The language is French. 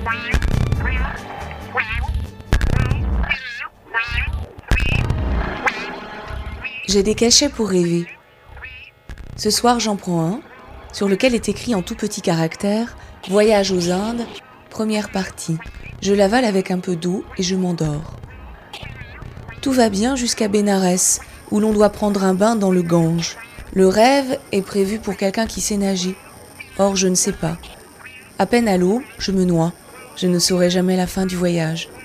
J'ai des cachets pour rêver. Ce soir, j'en prends un, sur lequel est écrit en tout petits caractères « Voyage aux Indes, première partie ». Je l'avale avec un peu d'eau et je m'endors. Tout va bien jusqu'à Bénarès, où l'on doit prendre un bain dans le Gange. Le rêve est prévu pour quelqu'un qui sait nager. Or, je ne sais pas. À peine à l'eau, je me noie. Je ne saurai jamais la fin du voyage.